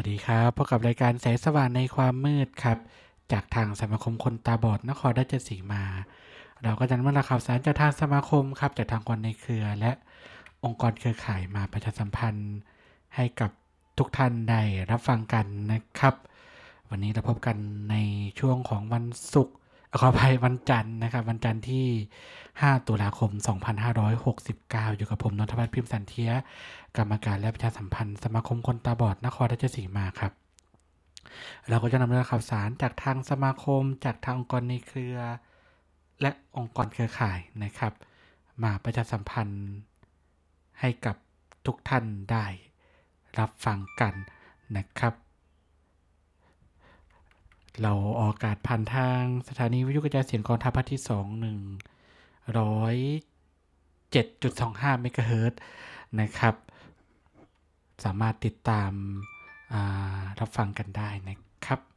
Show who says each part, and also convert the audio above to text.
Speaker 1: ดีครับพบกับรายการแสงสว่างในความมืดครับจากทางสมาคมคนตาบอดนครราชสีมาเราก็จะนำเรื่องราวข่าวสารจากทางสมาคมครับจากทางคนในเครือและองค์กรเครือข่ายมาประชาสัมพันธ์ให้กับทุกท่านได้รับฟังกันนะครับวันนี้เราพบกันในช่วงของวันศุกร์ขออภัยวันจันทร์นะครับวันจันทร์ที่5ตุลาคม2569อยู่กับผมนนทวัฒน์พิมพ์สันเทียกรรมการและประชาสัมพันธ์สมาคมคนตาบอดนครราชสีมาครับเราก็จะนำเรื่องข่าวสารจากทางสมาคมจากทางองค์กรในเครือและองค์กรเครือข่ายนะครับมาประชาสัมพันธ์ให้กับทุกท่านได้รับฟังกันนะครับเราออกอากาศผ่านทางสถานีวิทยุกระจายเสียงกองทัพภาคที่2 107.25 เมกะเฮิรตซ์นะครับสามารถติดตามรับฟังกันได้นะครับ